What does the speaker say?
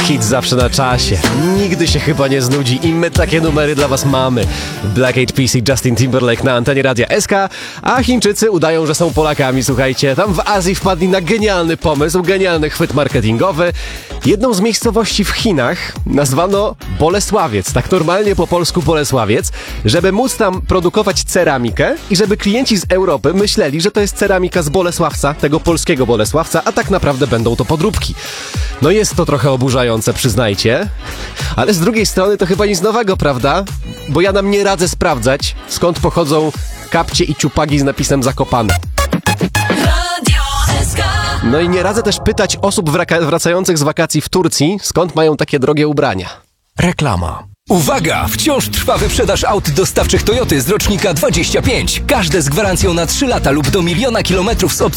Hit zawsze na czasie. Nigdy się chyba nie znudzi i my takie numery dla was mamy. Black Eyed Peas i Justin Timberlake na antenie Radia SK, a Chińczycy udają, że są Polakami, słuchajcie. Tam w Azji wpadli na genialny pomysł, genialny chwyt marketingowy. Jedną z miejscowości w Chinach nazwano Bolesławiec, tak normalnie po polsku Bolesławiec, żeby móc tam produkować ceramikę i żeby klienci z Europy myśleli, że to jest ceramika z Bolesławca, tego polskiego Bolesławca, a tak naprawdę będą to podróbki. No jest to trochę oburzające, przyznajcie, ale z drugiej strony to chyba nic nowego, prawda? Bo ja nam nie radzę sprawdzać, skąd pochodzą kapcie i ciupagi z napisem Zakopane. No i nie radzę też pytać osób wracających z wakacji w Turcji, skąd mają takie drogie ubrania. Reklama. Uwaga! Wciąż trwa wyprzedaż aut dostawczych Toyoty z rocznika 25. Każde z gwarancją na 3 lata lub do 1 000 000 kilometrów z opcją